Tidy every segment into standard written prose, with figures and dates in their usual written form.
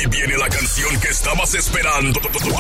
Aquí viene la canción que estabas esperando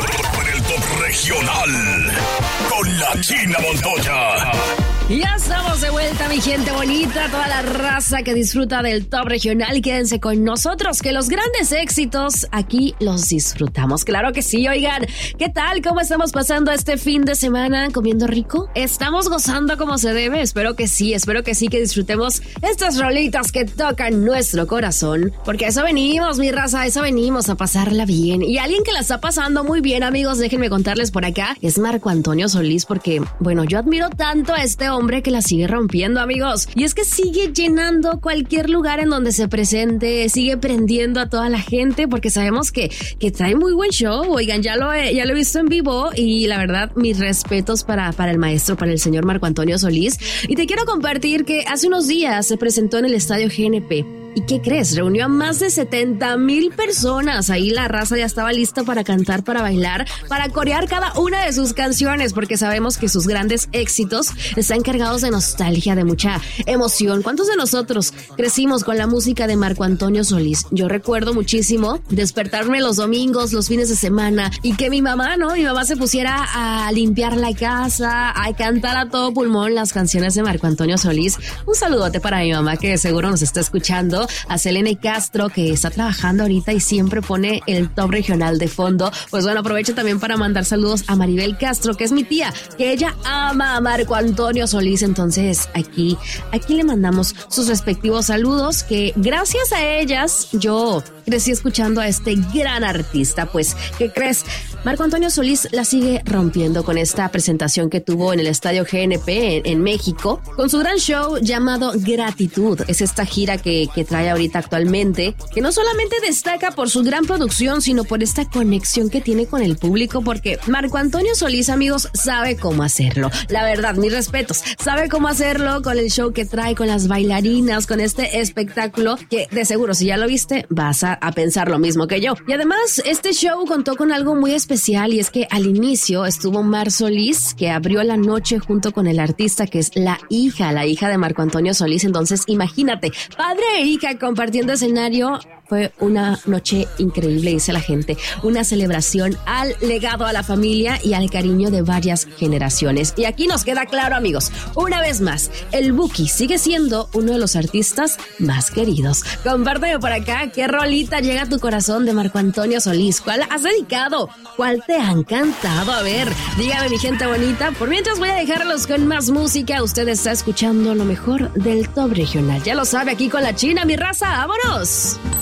en el Top Regional con la China Montoya. Ya estamos de vuelta, mi gente bonita, toda la raza que disfruta del Top Regional. Quédense con nosotros, que los grandes éxitos aquí los disfrutamos. Claro que sí, oigan, ¿qué tal? ¿Cómo estamos pasando este fin de semana? ¿Comiendo rico? ¿Estamos gozando como se debe? Espero que sí, que disfrutemos estas rolitas que tocan nuestro corazón. Porque a eso venimos, mi raza, a eso venimos, a pasarla bien. Y alguien que la está pasando muy bien, amigos, déjenme contarles por acá, es Marco Antonio Solís, porque, bueno, yo admiro tanto a este hombre que la sigue rompiendo, amigos. Y es que sigue llenando cualquier lugar en donde se presente, sigue prendiendo a toda la gente, porque sabemos que trae muy buen show. Oigan, ya lo he visto en vivo y la verdad, mis respetos para el maestro, para el señor Marco Antonio Solís. Y te quiero compartir que hace unos días se presentó en el Estadio GNP. ¿Y qué crees? Reunió a más de 70,000 personas. Ahí la raza ya estaba lista para cantar, para bailar, para corear cada una de sus canciones, porque sabemos que sus grandes éxitos están cargados de nostalgia, de mucha emoción. ¿Cuántos de nosotros crecimos con la música de Marco Antonio Solís? Yo recuerdo muchísimo despertarme los domingos, los fines de semana, y que mi mamá se pusiera a limpiar la casa, a cantar a todo pulmón las canciones de Marco Antonio Solís. Un saludote para mi mamá, que seguro nos está escuchando. A Selene Castro, que está trabajando ahorita y siempre pone el Top Regional de fondo. Pues bueno, aprovecho también para mandar saludos a Maribel Castro, que es mi tía, que ella ama a Marco Antonio Solís. Entonces aquí le mandamos sus respectivos saludos, que gracias a ellas yo crecí escuchando a este gran artista. Pues, ¿qué crees? Marco Antonio Solís la sigue rompiendo con esta presentación que tuvo en el Estadio GNP en México, con su gran show llamado Gratitud. Es esta gira que trae ahorita actualmente, que no solamente destaca por su gran producción, sino por esta conexión que tiene con el público, porque Marco Antonio Solís, amigos, sabe cómo hacerlo. La verdad, mis respetos, sabe cómo hacerlo con el show que trae, con las bailarinas, con este espectáculo que de seguro, si ya lo viste, vas a pensar lo mismo que yo. Y además, este show contó con algo muy especial, y es que al inicio estuvo Mar Solís, que abrió la noche junto con el artista, que es la hija de Marco Antonio Solís. Entonces, imagínate, padre e hija compartiendo escenario. Fue una noche increíble, dice la gente. Una celebración al legado, a la familia y al cariño de varias generaciones. Y aquí nos queda claro, amigos, una vez más, el Buki sigue siendo uno de los artistas más queridos. Compárteme por acá qué rolita llega a tu corazón de Marco Antonio Solís. ¿Cuál has dedicado? ¿Cuál te han cantado? A ver, dígame, mi gente bonita. Por mientras voy a dejarlos con más música. Usted está escuchando lo mejor del Top Regional. Ya lo sabe, aquí con la China, mi raza. ¡Vámonos!